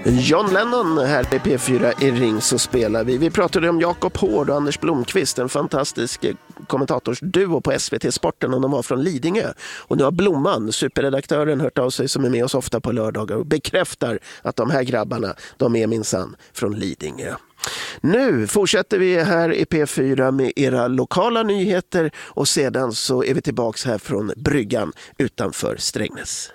John Lennon här i P4 i Ring så spelar vi. Vi pratade om Jakob Hård och Anders Blomqvist, en fantastisk kommentatorsduo på SVT Sporten, och de var från Lidingö. Och nu har Blomman, superredaktören, hört av sig, som är med oss ofta på lördagar, och bekräftar att de här grabbarna, de är minsann från Lidingö. Nu fortsätter vi här i P4 med era lokala nyheter, och sedan så är vi tillbaks här från bryggan utanför Strängnäs.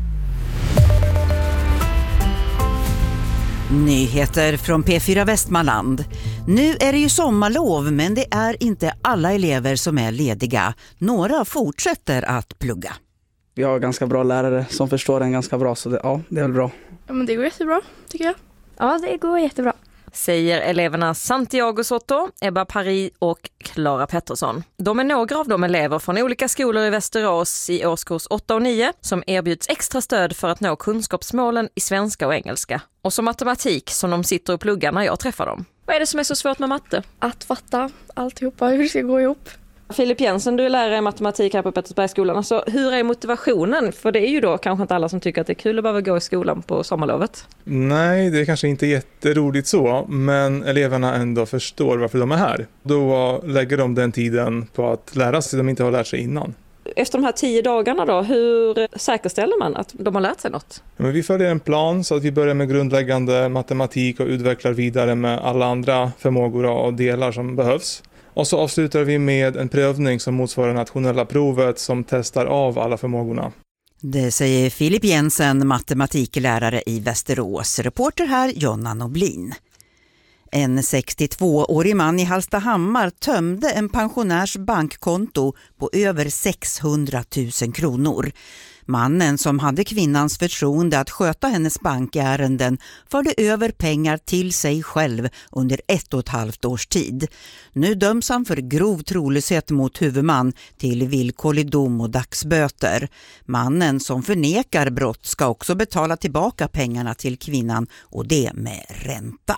Nyheter från P4 Västmanland. Nu är det ju sommarlov, men det är inte alla elever som är lediga. Några fortsätter att plugga. Vi har ganska bra lärare som förstår den ganska bra, så det är väl bra. Ja, men det går jättebra, tycker jag. Ja, det går jättebra, säger eleverna Santiago Soto, Ebba Paris och Clara Pettersson. De är några av de elever från olika skolor i Västerås i årskurs 8 och 9 som erbjuds extra stöd för att nå kunskapsmålen i svenska och engelska. Och som matematik som de sitter och pluggar när jag träffar dem. Vad är det som är så svårt med matte? Att fatta alltihopa, hur det ska gå ihop. Filip Jensen, du är lärare i matematik här på Pettersbergsskolan. Alltså, hur är motivationen? För det är ju då kanske inte alla som tycker att det är kul att behöva gå i skolan på sommarlovet. Nej, det är kanske inte jätteroligt så, men eleverna ändå förstår varför de är här. Då lägger de den tiden på att lära sig de inte har lärt sig innan. Efter de här 10 dagarna då, hur säkerställer man att de har lärt sig något? Men vi följer en plan så att vi börjar med grundläggande matematik och utvecklar vidare med alla andra förmågor och delar som behövs. Och så avslutar vi med en prövning som motsvarar nationella provet som testar av alla förmågorna. Det säger Filip Jensen, matematiklärare i Västerås. Reporter här Jonna Noblin. En 62-årig man i Hallstahammar tömde en pensionärs bankkonto på över 600 000 kronor. Mannen, som hade kvinnans förtroende att sköta hennes bankärenden, förde över pengar till sig själv under 1,5 års tid. Nu döms han för grov trolöshet mot huvudman till villkorlig dom och dagsböter. Mannen, som förnekar brott, ska också betala tillbaka pengarna till kvinnan, och det med ränta.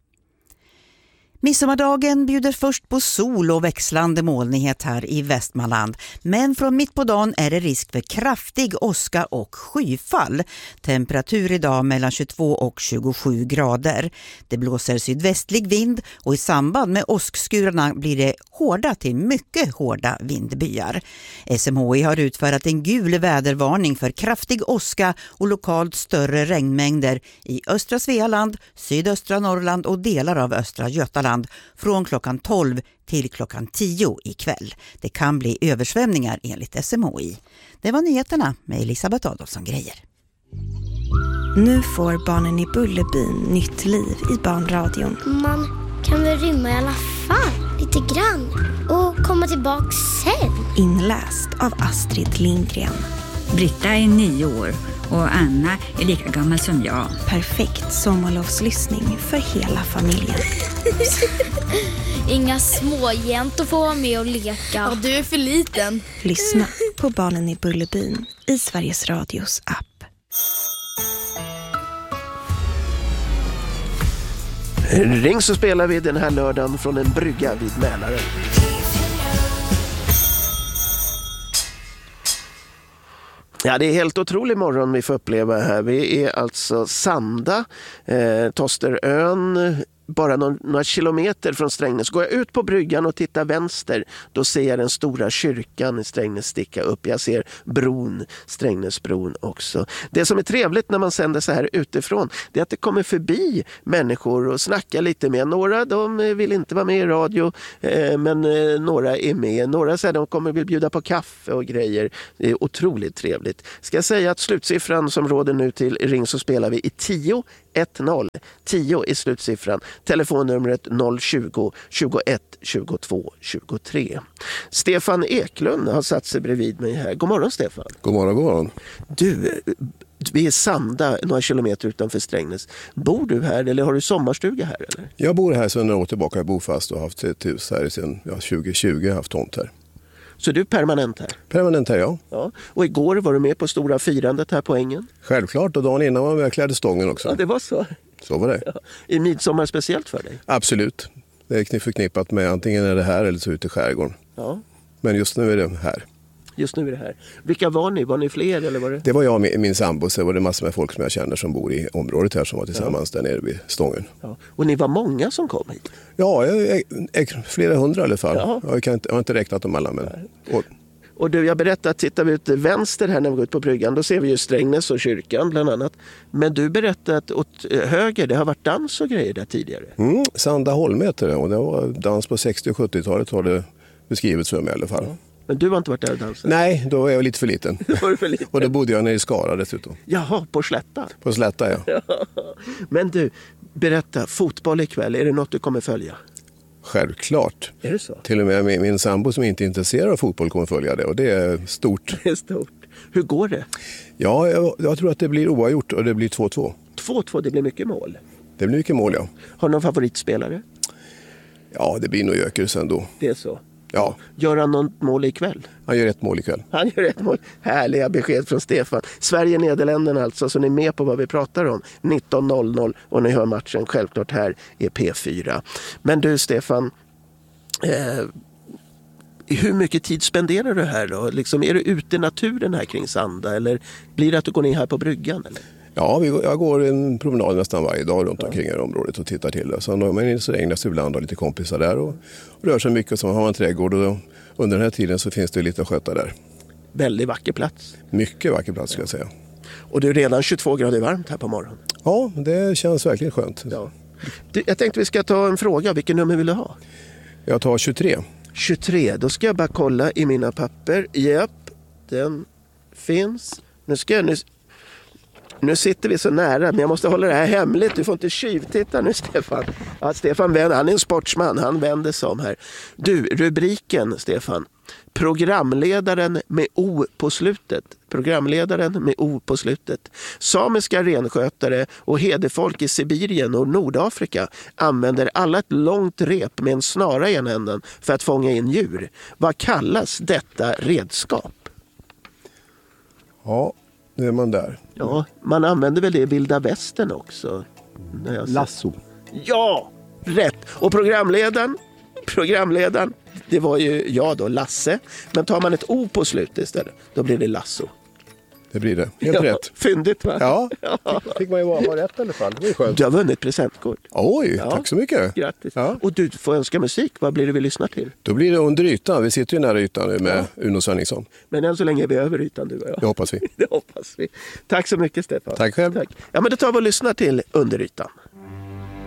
Midsommardagen bjuder först på sol och växlande molnighet här i Västmanland. Men från mitt på dagen är det risk för kraftig åska och skyfall. Temperatur idag mellan 22 och 27 grader. Det blåser sydvästlig vind, och i samband med åskskurarna blir det hårda till mycket hårda vindbyar. SMHI har utfärdat en gul vädervarning för kraftig åska och lokalt större regnmängder i östra Svealand, sydöstra Norrland och delar av östra Götaland från klockan 12 till klockan 10 ikväll. Det kan bli översvämningar enligt SMHI. Det var nyheterna med Elisabeth Adolfsson Grejer. Nu får barnen i Bullerbyn nytt liv i barnradion. Man kan väl rymma i alla fall, lite grann, och komma tillbaka sen. Inläst av Astrid Lindgren. Britta är 9 år och Anna är lika gammal som jag. Perfekt sommarlovslyssning för hela familjen. Inga småjäntor får vara med och leka. Ja, du är för liten. Lyssna på barnen i Bullerbyn i Sveriges Radios app. Ring så spelar vi den här lördagen från en brygga vid Mälaren. Ja, det är helt otrolig morgon vi får uppleva här. Vi är alltså Sanda, Tosterön, bara några kilometer från Strängnäs. Går jag ut på bryggan och tittar vänster, då ser jag den stora kyrkan i Strängnäs sticka upp. Jag ser bron, Strängnäsbron också. Det som är trevligt när man sänder så här utifrån, det är att det kommer förbi människor och snackar lite med. Några, de vill inte vara med i radio, men några är med. Några säger de kommer vill bjuda på kaffe och grejer. Det är otroligt trevligt. Ska jag säga att slutsiffran som råder nu till Ring så spelar vi i 10-10. 10 är slutsiffran. Telefonnumret 020 21 22 23. Stefan Eklund har satt sig bredvid mig här. God morgon, Stefan. God morgon, god morgon. Du, vi är Sanda, några kilometer utanför Strängnäs. Bor du här eller har du sommarstuga här? Eller? Jag bor här sedan några år tillbaka. Jag bor fast och har haft ett hus här sedan 2020. Haft tomt här. Så du är permanent här? Permanent här, ja. Och igår var du med på stora firandet här på ängen? Självklart, och dagen innan var jag med klädde stången också. Ja, det var så. Så var det. Ja. Är midsommar speciellt för dig? Absolut. Det är förknippat med antingen är det här eller så ute i skärgården. Ja. Men just nu är det här. Just nu är det här. Vilka var ni? Var ni fler eller var det? Det var jag och min sambo, så var det massor med folk som jag känner som bor i området här som var tillsammans där nere vid Stången. Ja. Och ni var många som kom hit? Ja, flera hundra i alla fall. Ja. Jag har inte räknat dem alla. Men... Och du, jag berättade att tittar vi ut vänster här när vi går ut på bryggan, då ser vi ju Strängnäs och kyrkan bland annat. Men du berättade att åt höger, det har varit dans och grejer där tidigare. Sandaholm heter det, och det var dans på 60- och 70-talet har det beskrivits för mig i alla fall. Ja. Men du har inte varit där och dansat? Nej, då är jag lite för liten. Var du för liten? Och då bodde jag nere i Skara dessutom. Jaha, på Slätta? På Slätta, ja. Men du, berätta, fotboll ikväll, är det något du kommer följa? Självklart. Är det så? Till och med min sambo som inte är intresserad av fotboll kommer följa det, och det är stort. Det är stort. Hur går det? Ja, jag tror att det blir oavgjort och det blir 2-2. 2-2, det blir mycket mål. Det blir mycket mål, ja. Har du någon favoritspelare? Ja, det blir nog Jökers ändå. Det är så? Ja. Gör han något mål ikväll? Han gör ett mål ikväll. Han gör ett mål. Härliga besked från Stefan. Sverige-Nederländerna alltså, så ni är med på vad vi pratar om. 19:00 och ni hör matchen självklart här i P4. Men du Stefan, hur mycket tid spenderar du här då? Liksom, är du ute i naturen här kring Sanda eller blir det att du går ner här på bryggan? Eller? Ja, jag går en promenad nästan varje dag runt omkring i området och tittar till det. Så när man är så Strängnäs ibland har lite kompisar där och rör sig mycket, så har man en trädgård och under den här tiden så finns det lite att sköta där. Väldigt vacker plats. Mycket vacker plats ska jag säga. Och det är redan 22 grader varmt här på morgonen. Ja, det känns verkligen skönt. Ja. Jag tänkte vi ska ta en fråga. Vilken nummer vill du ha? Jag tar 23. 23, då ska jag bara kolla i mina papper. Japp, den finns. Nu sitter vi så nära, men jag måste hålla det här hemligt. Du får inte tjuvtitta nu, Stefan. Ja, Stefan vänder, han är en sportsman. Han vänder sig om här. Du, rubriken, Stefan. Programledaren med O på slutet. Programledaren med O på slutet. Samiska renskötare och hederfolk i Sibirien och Nordafrika använder alla ett långt rep med en snara i ena änden för att fånga in djur. Vad kallas detta redskap? Ja, nu är man där. Ja, man använder väl det i vilda västern också. Lasso. Ja, rätt. Och programledaren, det var ju jag då, Lasse. Men tar man ett O på slutet istället, då blir det Lasso. Det blir det. Helt rätt. Fyndigt, va? Ja, fick man ju vara rätt i alla fall. Det är skönt. Du har vunnit presentkort. Oj, tack så mycket. Grattis. Ja. Och du får önska musik. Vad blir det vi lyssnar till? Då blir det Under ytan. Vi sitter ju nära ytan nu med Uno Svenningsson. Men än så länge är vi över ytan, du och jag. Det hoppas vi. Det hoppas vi. Tack så mycket, Stefan. Tack själv. Tack. Ja, men då tar vi och lyssnar till Under ytan.